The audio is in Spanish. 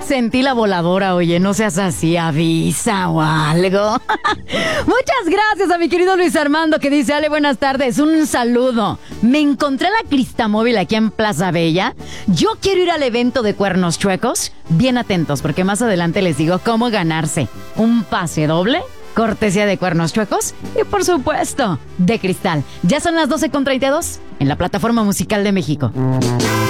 Sentí la voladora, oye, no seas así, avisa o algo. Muchas gracias a mi querido Luis Armando que dice, Ale, buenas tardes, un saludo. Me encontré la Cristamóvil aquí en Plaza Bella. Yo quiero ir al evento de Cuernos Chuecos. Bien atentos, porque más adelante les digo cómo ganarse un pase doble, cortesía de Cuernos Chuecos y, por supuesto, de cristal. Ya son las 12:32 en la Plataforma Musical de México.